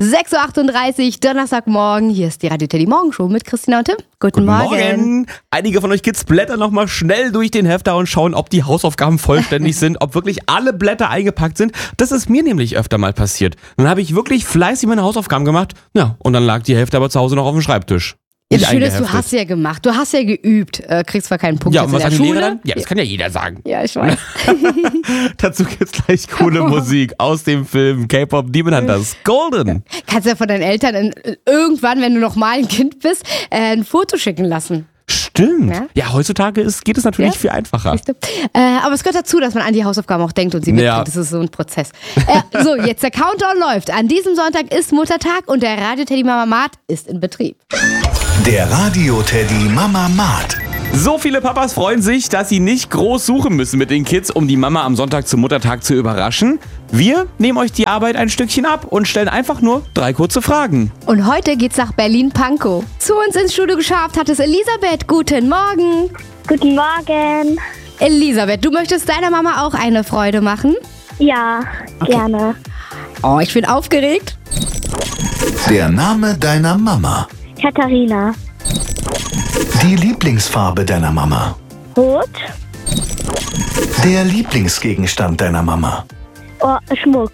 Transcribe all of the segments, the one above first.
6.38 Uhr, Donnerstagmorgen. Hier ist die Radio Teddy Morgenshow mit Christina und Tim. Guten Morgen. Einige von euch Kids blättern nochmal schnell durch den Hefter und schauen, ob die Hausaufgaben vollständig sind, ob wirklich alle Blätter eingepackt sind. Das ist mir nämlich öfter mal passiert. Dann habe ich wirklich fleißig meine Hausaufgaben gemacht. Ja, und dann lag die Hälfte aber zu Hause noch auf dem Schreibtisch. Ja, das Schöne ist, du hast ja gemacht, du hast ja geübt, kriegst zwar keinen Punkt ja, jetzt und was in der sagt die Schule. Lehrerin? Ja, das kann ja jeder sagen. Ja, ich weiß. Dazu gibt's gleich coole Musik aus dem Film K-Pop Demon Hunters Golden. Kannst ja von deinen Eltern irgendwann, wenn du noch mal ein Kind bist, ein Foto schicken lassen. Stimmt. Ja, heutzutage geht es natürlich viel einfacher. Aber es gehört dazu, dass man an die Hausaufgaben auch denkt und sie mitbringt. Das ist so ein Prozess. So, jetzt der Countdown läuft. An diesem Sonntag ist Muttertag und der Radio Teddy Mama Mart ist in Betrieb. Der Radio Teddy Mama Mart. So viele Papas freuen sich, dass sie nicht groß suchen müssen mit den Kids, um die Mama am Sonntag zum Muttertag zu überraschen. Wir nehmen euch die Arbeit ein Stückchen ab und stellen einfach nur 3 kurze Fragen. Und heute geht's nach Berlin-Pankow. Zu uns ins Studio geschafft hat es Elisabeth. Guten Morgen. Guten Morgen. Elisabeth, du möchtest deiner Mama auch eine Freude machen? Ja, gerne. Oh, ich bin aufgeregt. Der Name deiner Mama. Katharina. Die Lieblingsfarbe deiner Mama. Rot. Der Lieblingsgegenstand deiner Mama. Oh, Schmuck.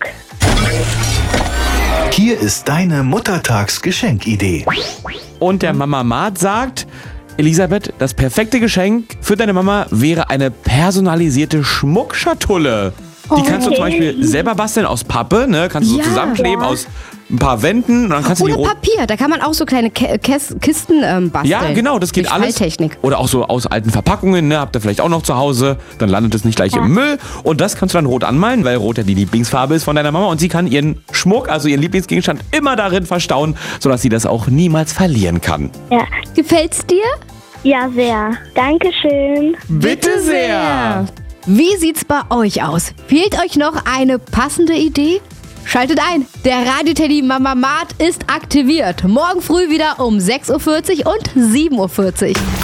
Hier ist deine Muttertagsgeschenkidee. Und der Mama Mart sagt, Elisabeth, das perfekte Geschenk für deine Mama wäre eine personalisierte Schmuckschatulle. Die kannst du zum Beispiel selber basteln aus Pappe, ne? Kannst du so zusammenkleben aus ein paar Wänden. Und dann kannst du Oder Papier, da kann man auch so kleine Kisten basteln. Ja, genau, das geht alles. Falltechnik. Oder auch so aus alten Verpackungen, ne? Habt ihr vielleicht auch noch zu Hause. Dann landet es nicht gleich im Müll. Und das kannst du dann rot anmalen, weil rot ja die Lieblingsfarbe ist von deiner Mama. Und sie kann ihren Schmuck, also ihren Lieblingsgegenstand, immer darin verstauen, sodass sie das auch niemals verlieren kann. Ja. Gefällt's dir? Ja, sehr. Dankeschön. Bitte sehr! Wie sieht's bei euch aus? Fehlt euch noch eine passende Idee? Schaltet ein, der Radio Teddy Mama Mart ist aktiviert. Morgen früh wieder um 6.40 Uhr und 7.40 Uhr.